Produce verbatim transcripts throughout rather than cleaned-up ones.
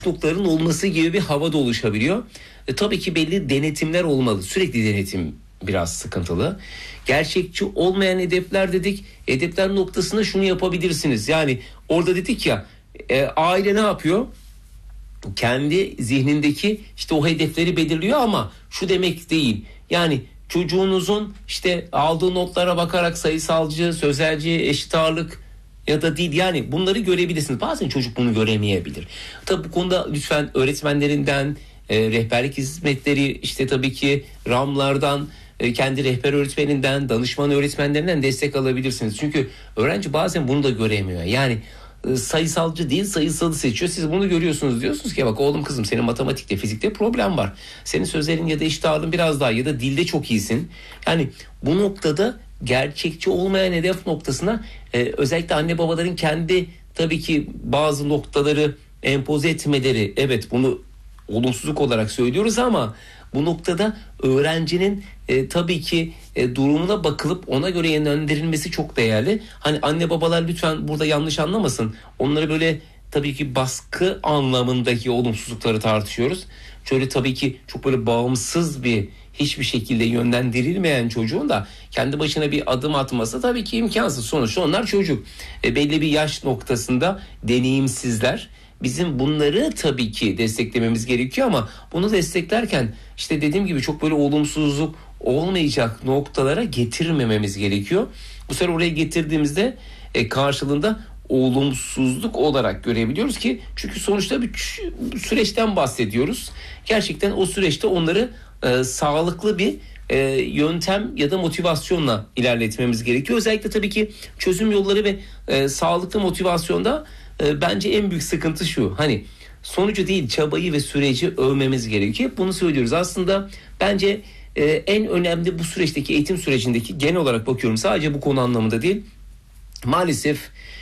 boşlukların olması gibi bir hava da oluşabiliyor. E, tabii ki belli denetimler olmalı. Sürekli denetim biraz sıkıntılı. Gerçekçi olmayan hedefler dedik. Hedefler noktasında şunu yapabilirsiniz. Yani orada dedik ya, e, aile ne yapıyor? Kendi zihnindeki işte o hedefleri belirliyor ama şu demek değil. Yani çocuğunuzun işte aldığı notlara bakarak sayısalcı, sözelci, eşit ağırlık ya da değil, yani bunları görebilirsiniz. Bazen çocuk bunu göremeyebilir. Tabii bu konuda lütfen öğretmenlerinden, e, rehberlik hizmetleri, işte tabii ki RAM'lardan, e, kendi rehber öğretmeninden, danışman öğretmenlerinden destek alabilirsiniz. Çünkü öğrenci bazen bunu da göremiyor. Yani e, sayısalcı değil, sayısalı seçiyor. Siz bunu görüyorsunuz, diyorsunuz ki bak oğlum kızım, senin matematikte, fizikte problem var. Senin sözlerin ya da eşit ağırlığın biraz daha, ya da dilde çok iyisin. Yani bu noktada gerçekçi olmayan hedef noktasına e, özellikle anne babaların kendi tabii ki bazı noktaları empoze etmeleri, evet bunu olumsuzluk olarak söylüyoruz ama bu noktada öğrencinin e, tabii ki e, durumuna bakılıp ona göre yönlendirilmesi çok değerli. Hani anne babalar lütfen burada yanlış anlamasın. Onları böyle tabii ki baskı anlamındaki olumsuzlukları tartışıyoruz. Şöyle tabii ki çok böyle bağımsız bir, hiçbir şekilde yönlendirilmeyen çocuğun da kendi başına bir adım atması tabii ki imkansız. Sonuçta onlar çocuk. E, belli bir yaş noktasında deneyimsizler. Bizim bunları tabii ki desteklememiz gerekiyor ama bunu desteklerken işte dediğim gibi çok böyle olumsuzluk olmayacak noktalara getirmememiz gerekiyor. Bu sefer oraya getirdiğimizde e, karşılığında olumsuzluk olarak görebiliyoruz ki, çünkü sonuçta bir süreçten bahsediyoruz. Gerçekten o süreçte onları e, sağlıklı bir e, yöntem ya da motivasyonla ilerletmemiz gerekiyor. Özellikle tabii ki çözüm yolları ve e, sağlıklı motivasyonda e, bence en büyük sıkıntı şu: hani sonucu değil, çabayı ve süreci övmemiz gerekiyor. Hep bunu söylüyoruz. Aslında bence e, en önemli bu süreçteki, eğitim sürecindeki, genel olarak bakıyorum, sadece bu konu anlamında değil, maalesef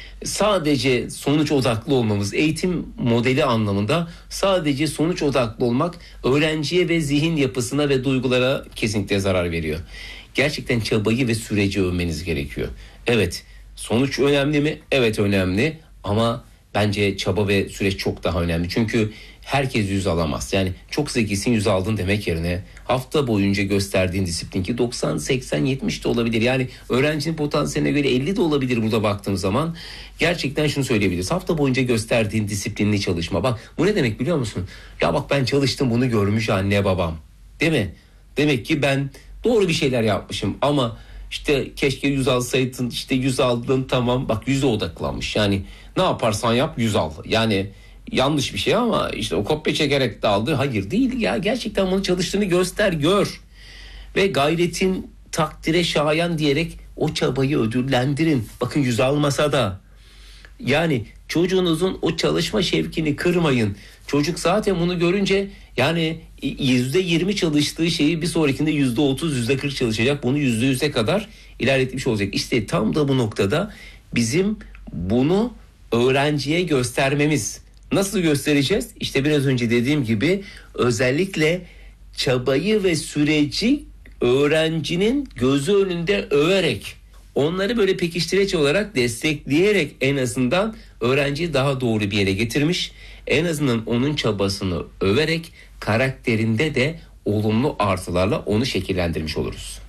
sadece sonuç odaklı olmamız, eğitim modeli anlamında sadece sonuç odaklı olmak öğrenciye ve zihin yapısına ve duygulara kesinlikle zarar veriyor. Gerçekten çabayı ve süreci övmeniz gerekiyor. Evet, sonuç önemli mi? Evet, önemli, ama bence çaba ve süreç çok daha önemli. Çünkü herkes yüz alamaz. Yani çok zekisin, yüz aldın demek yerine hafta boyunca gösterdiğin disiplin, ki doksan, seksen, yetmiş de olabilir. Yani öğrencinin potansiyeline göre elli de olabilir burada baktığım zaman. Gerçekten şunu söyleyebiliriz: hafta boyunca gösterdiğin disiplinli çalışma. Bak bu ne demek biliyor musun? Ya bak, ben çalıştım, bunu görmüş anne babam. Değil mi? Demek ki ben doğru bir şeyler yapmışım ama işte keşke yüz alsaydın, işte yüz aldın, tamam, bak yüze odaklanmış. Yani ne yaparsan yap yüz al. Yani yanlış bir şey ama işte o kopya çekerek de aldı. Hayır, değil ya, gerçekten bunu çalıştığını göster, gör. Ve gayretin takdire şayan diyerek o çabayı ödüllendirin. Bakın yüz almasa da. Yani çocuğunuzun o çalışma şevkini kırmayın. Çocuk zaten bunu görünce yani yüzde yirmi çalıştığı şeyi bir sonrakinde yüzde otuz, yüzde kırk çalışacak. Bunu yüzde yüze kadar ilerletmiş olacak. İşte tam da bu noktada bizim bunu öğrenciye göstermemiz. Nasıl göstereceğiz? İşte biraz önce dediğim gibi özellikle çabayı ve süreci öğrencinin gözü önünde överek, onları böyle pekiştireç olarak destekleyerek en azından öğrenciyi daha doğru bir yere getirmiş. En azından onun çabasını överek karakterinde de olumlu artılarla onu şekillendirmiş oluruz.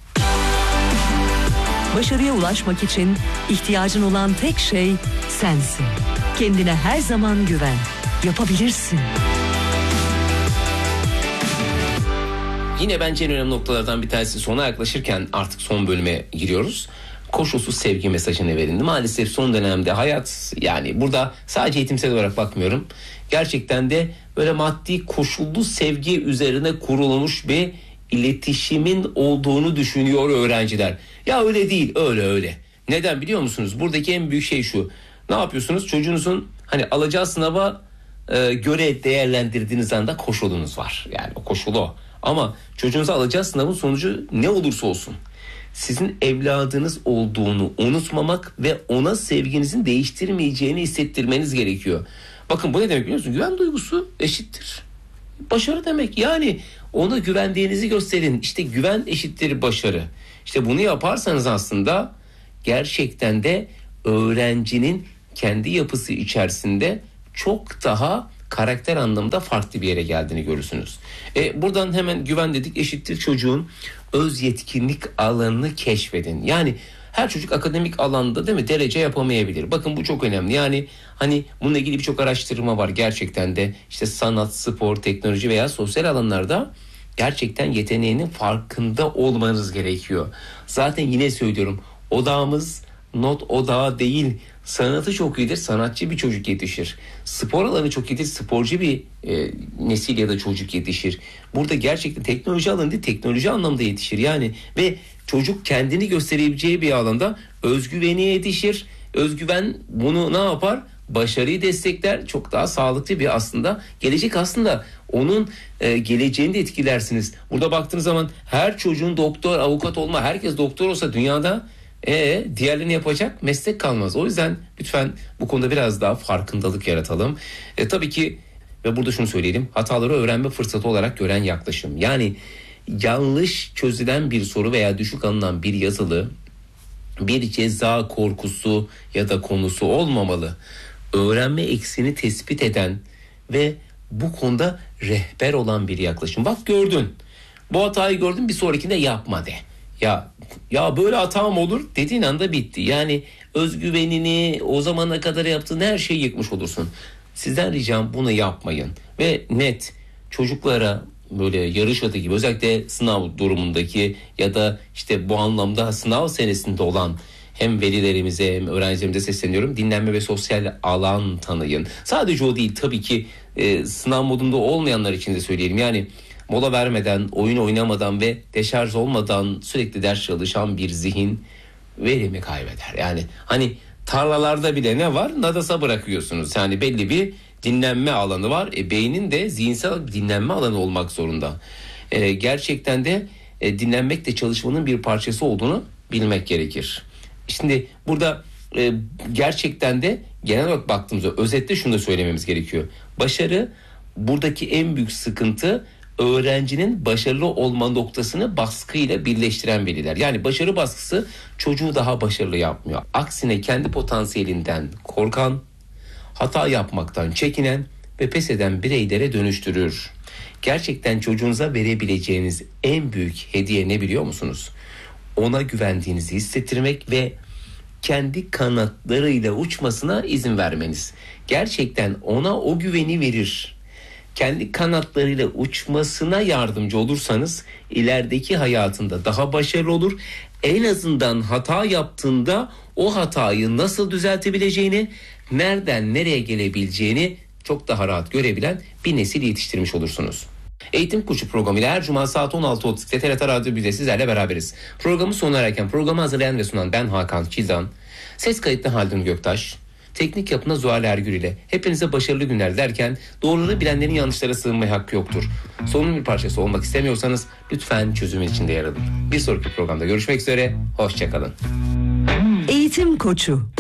Başarıya ulaşmak için ihtiyacın olan tek şey sensin. Kendine her zaman güven. Yapabilirsin. Yine bence en önemli noktalardan bir tanesi, sona yaklaşırken artık son bölüme giriyoruz. Koşulsuz sevgi mesajını verildi. Maalesef son dönemde hayat, yani burada sadece eğitimsel olarak bakmıyorum, gerçekten de böyle maddi koşullu sevgi üzerine kurulmuş bir iletişimin olduğunu düşünüyor öğrenciler. Ya öyle değil, öyle öyle. Neden biliyor musunuz? Buradaki en büyük şey şu: ne yapıyorsunuz? Çocuğunuzun hani alacağı sınava e, göre değerlendirdiğiniz anda koşulunuz var. Yani o koşulu o. Ama çocuğunuza alacağı sınavın sonucu ne olursa olsun, sizin evladınız olduğunu unutmamak ve ona sevginizin değiştirmeyeceğini hissettirmeniz gerekiyor. Bakın bu ne demek biliyor musunuz? Güven duygusu eşittir başarı demek. Yani ona güvendiğinizi gösterin. İşte güven eşittir başarı. İşte bunu yaparsanız aslında gerçekten de öğrencinin kendi yapısı içerisinde çok daha karakter anlamında farklı bir yere geldiğini görürsünüz. E, buradan hemen güven dedik, eşittir çocuğun öz yetkinlik alanını keşfedin. Yani her çocuk akademik alanda değil mi derece yapamayabilir. Bakın bu çok önemli. Yani hani bununla ilgili birçok araştırma var gerçekten de. İşte sanat, spor, teknoloji veya sosyal alanlarda gerçekten yeteneğinin farkında olmanız gerekiyor. Zaten yine söylüyorum, odağımız not odağı değil. Sanatı çok iyidir, sanatçı bir çocuk yetişir. Spor alanı çok iyidir, sporcu bir e, nesil ya da çocuk yetişir. Burada gerçekten teknoloji alanı değil, teknoloji anlamda yetişir. Yani ve çocuk kendini gösterebileceği bir alanda özgüveni yetişir. Özgüven bunu ne yapar? Başarıyı destekler. Çok daha sağlıklı bir aslında gelecek, aslında onun e, geleceğini de etkilersiniz. Burada baktığınız zaman her çocuğun doktor, avukat olma, herkes doktor olsa dünyada e, diğerlerini yapacak meslek kalmaz. O yüzden lütfen bu konuda biraz daha farkındalık yaratalım. E, tabii ki ve burada şunu söyleyelim, hataları öğrenme fırsatı olarak gören yaklaşım. Yani yanlış çözülen bir soru veya düşük alınan bir yazılı bir ceza korkusu ya da konusu olmamalı. Öğrenme eksiğini tespit eden ve bu konuda rehber olan bir yaklaşım. Bak gördün, bu hatayı gördün, bir sonrakinde yapma de. Ya ya böyle hata mı olur dediğin anda bitti. Yani özgüvenini, o zamana kadar yaptığın her şeyi yıkmış olursun. Sizden ricam bunu yapmayın. Ve net çocuklara böyle yarış atı gibi, özellikle sınav durumundaki ya da işte bu anlamda sınav senesinde olan hem velilerimize hem öğrencilerimize sesleniyorum. Dinlenme ve sosyal alan tanıyın. Sadece o değil tabii ki, e, sınav modunda olmayanlar için de söyleyelim. Yani mola vermeden, oyun oynamadan ve deşarj olmadan sürekli ders çalışan bir zihin verimi kaybeder. Yani hani tarlalarda bile ne var? Nadasa bırakıyorsunuz. Yani belli bir dinlenme alanı var. E, beynin de zihinsel dinlenme alanı olmak zorunda. E, gerçekten de e, dinlenmek de çalışmanın bir parçası olduğunu bilmek gerekir. Şimdi burada e, gerçekten de genel olarak baktığımızda özetle şunu da söylememiz gerekiyor. Başarı, buradaki en büyük sıkıntı öğrencinin başarılı olma noktasını baskıyla birleştiren veliler. Yani başarı baskısı çocuğu daha başarılı yapmıyor. Aksine kendi potansiyelinden korkan, hata yapmaktan çekinen ve pes eden bireylere dönüştürür. Gerçekten çocuğunuza verebileceğiniz en büyük hediye ne biliyor musunuz? Ona güvendiğinizi hissettirmek ve kendi kanatlarıyla uçmasına izin vermeniz. Gerçekten ona o güveni verir. Kendi kanatlarıyla uçmasına yardımcı olursanız ilerideki hayatında daha başarılı olur. En azından hata yaptığında o hatayı nasıl düzeltebileceğini, nereden nereye gelebileceğini çok daha rahat görebilen bir nesil yetiştirmiş olursunuz. Eğitim Koçu programıyla her cuma saat on altı otuzda T R T Radyo bir'de sizlerle beraberiz. Programı sona ererken programı hazırlayan ve sunan ben Hakan Çildan, ses kayıtlı Haldun Göktaş, teknik yapına Zuhal Ergür ile hepinize başarılı günler derken, doğruları bilenlerin yanlışlara sığınmaya hakkı yoktur. Sorunun bir parçası olmak istemiyorsanız lütfen çözümün içinde yer alın. Bir sonraki programda görüşmek üzere, hoşçakalın. Eğitim Koçu.